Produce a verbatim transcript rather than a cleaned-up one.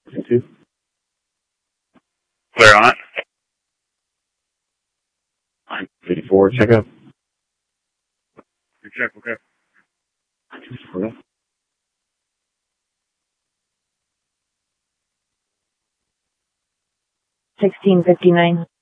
Two. Clear on it. nine fifty-four, check up. Good check, okay. sixteen fifty-nine.